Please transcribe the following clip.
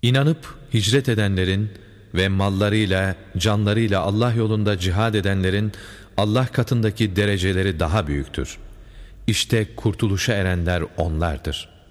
İnanıp hicret edenlerin ve mallarıyla, canlarıyla Allah yolunda cihad edenlerin Allah katındaki dereceleri daha büyüktür. İşte kurtuluşa erenler onlardır.